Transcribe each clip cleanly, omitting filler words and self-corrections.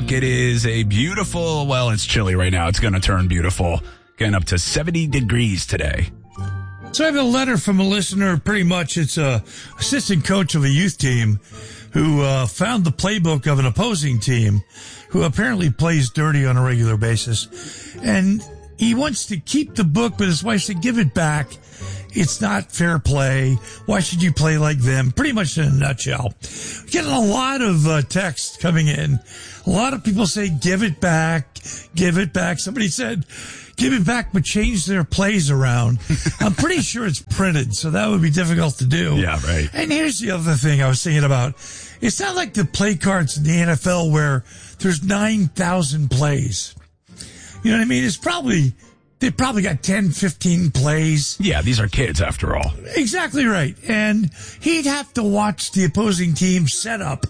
Hawk. It is a beautiful, well, it's chilly right now. It's going to turn beautiful. Getting up to 70 degrees today. So I have a letter from a listener. Pretty much it's a assistant coach of a youth team who found the playbook of an opposing team who apparently plays dirty on a regular basis. And he wants to keep the book, but his wife said, give it back. It's not fair play. Why should you play like them? Pretty much in a nutshell. Getting a lot of texts coming in. A lot of people say, give it back, give it back. Somebody said, give it back, but change their plays around. I'm pretty sure it's printed, so that would be difficult to do. Yeah, right. And here's the other thing I was thinking about. It's not like the play cards in the NFL where there's 9,000 plays. You know what I mean? They probably got 10, 15 plays. Yeah, these are kids after all. Exactly right. And he'd have to watch the opposing team set up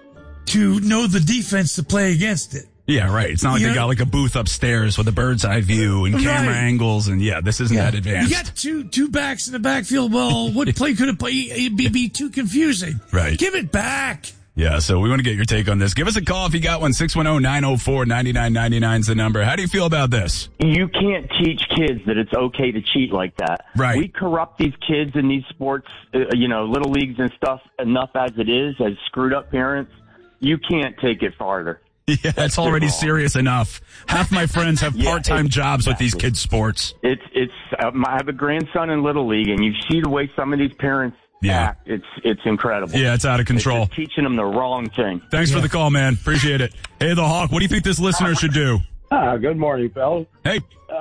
to know the defense to play against it. Yeah, right. It's not like they got like a booth upstairs with a bird's eye view and camera angles. And yeah, this isn't that advanced. You got two backs in the backfield. Well, what play could it play? It'd be too confusing. Right. Give it back. Yeah, so we want to get your take on this. Give us a call if you got one. 610-904-9999 is the number. How do you feel about this? You can't teach kids that it's okay to cheat like that. Right. We corrupt these kids in these sports, little leagues and stuff enough as it is, as screwed up parents. You can't take it farther. Yeah, it's already serious enough. Half my friends have part-time jobs with these kids' sports. I have a grandson in Little League, and you see the way some of these parents act. It's incredible. Yeah, it's out of control. It's teaching them the wrong thing. Thanks for the call, man. Appreciate it. Hey, the Hawk, what do you think this listener should do? Good morning, fellas. Hey.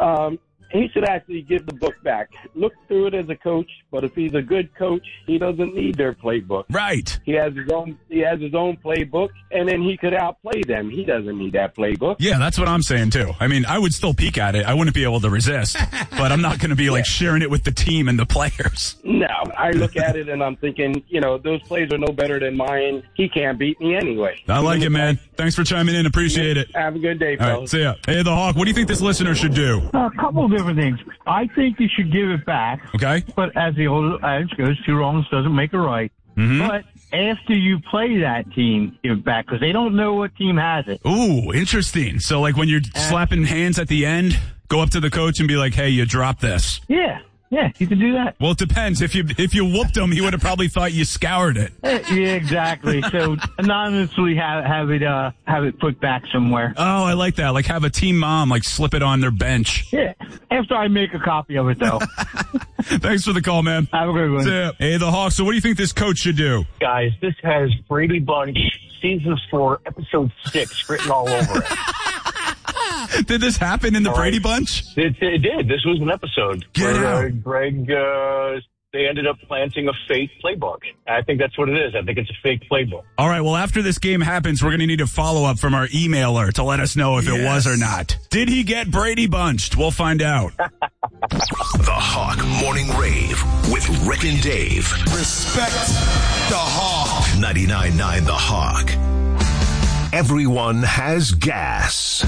He should actually give the book back. Look through it as a coach, but if he's a good coach, he doesn't need their playbook. Right. He has his own playbook, and then he could outplay them. He doesn't need that playbook. Yeah, that's what I'm saying too. I mean, I would still peek at it. I wouldn't be able to resist, but I'm not going to be like sharing it with the team and the players. No, I look at it and I'm thinking, those plays are no better than mine. He can't beat me anyway. I like it, man. Thanks for chiming in. Appreciate it. Have a good day, fellas. All right, see ya. Hey, the Hawk, what do you think this listener should do? A couple of different things. I think you should give it back. Okay. But as the old adage goes, two wrongs doesn't make a right. Mm-hmm. But after you play that team, give it back because they don't know what team has it. Ooh, interesting. So like when you're slapping hands at the end, go up to the coach and be like, hey, you dropped this. Yeah, you can do that. Well, it depends. If you whooped him, he would have probably thought you scoured it. Yeah, exactly. So anonymously have it put back somewhere. Oh, I like that. Like have a team mom like slip it on their bench. Yeah. After I make a copy of it, though. Thanks for the call, man. Have a good one. See ya. Hey, the Hawk. So what do you think this coach should do? Guys, this has Brady Bunch season 4, episode 6 written all over it. Did this happen in the Brady Bunch? It did. This was an episode where Greg, they ended up planting a fake playbook. I think that's what it is. I think it's a fake playbook. All right, well, after this game happens, we're going to need a follow-up from our emailer to let us know if it was or not. Did he get Brady Bunched? We'll find out. The Hawk Morning Rave with Rick and Dave. Respect the Hawk. 99.9 The Hawk. Everyone has gas.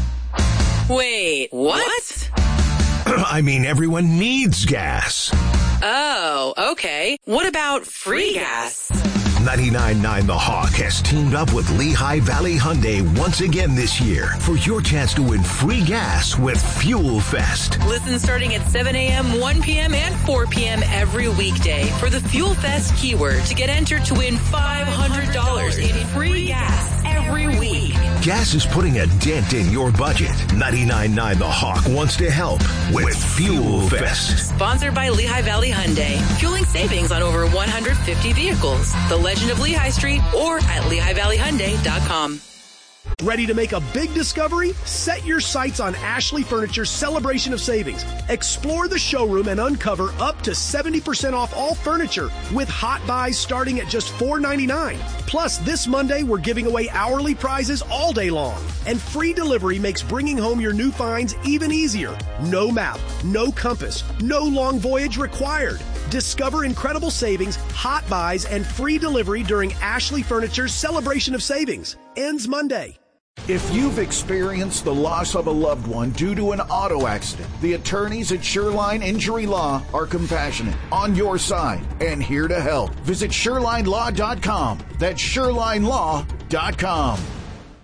Wait, what? I mean, everyone needs gas. Oh, okay. What about free gas? 99.9 The Hawk has teamed up with Lehigh Valley Hyundai once again this year for your chance to win free gas with Fuel Fest. Listen starting at 7 a.m., 1 p.m., and 4 p.m. every weekday for the Fuel Fest keyword to get entered to win $500 in free gas every week. Gas is putting a dent in your budget. 99.9 The Hawk wants to help with Fuel Fest. Sponsored by Lehigh Valley Hyundai. Fueling savings on over 150 vehicles. The Legend of Lehigh Street or at LehighValleyHyundai.com. Ready to make a big discovery? Set your sights on Ashley Furniture's Celebration of Savings. Explore the showroom and uncover up to 70% off all furniture with hot buys starting at just $4.99. Plus, this Monday, we're giving away hourly prizes all day long. And free delivery makes bringing home your new finds even easier. No map, no compass, no long voyage required. Discover incredible savings, hot buys, and free delivery during Ashley Furniture's Celebration of Savings. Ends Monday. If you've experienced the loss of a loved one due to an auto accident, the attorneys at Shoreline Injury Law are compassionate, on your side, and here to help. Visit ShorelineLaw.com. That's ShorelineLaw.com.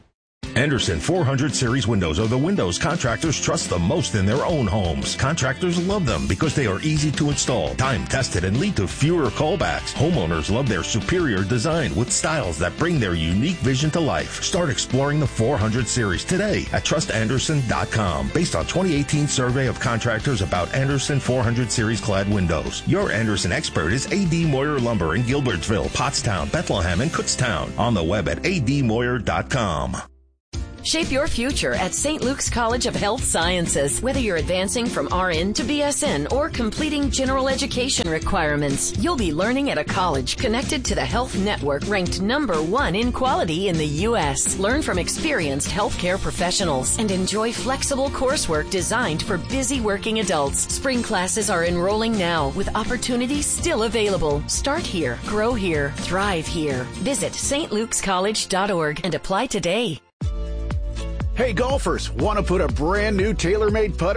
Andersen 400 Series windows are the windows contractors trust the most in their own homes. Contractors love them because they are easy to install, time-tested, and lead to fewer callbacks. Homeowners love their superior design with styles that bring their unique vision to life. Start exploring the 400 Series today at trustanderson.com. Based on 2018 survey of contractors about Andersen 400 Series clad windows. Your Andersen expert is A.D. Moyer Lumber in Gilbertsville, Pottstown, Bethlehem, and Kutztown. On the web at admoyer.com. Shape your future at St. Luke's College of Health Sciences. Whether you're advancing from RN to BSN or completing general education requirements, you'll be learning at a college connected to the Health Network, ranked #1 in quality in the U.S. Learn from experienced healthcare professionals and enjoy flexible coursework designed for busy working adults. Spring classes are enrolling now with opportunities still available. Start here, grow here, thrive here. Visit stlukescollege.org and apply today. Hey golfers, want to put a brand new TaylorMade putter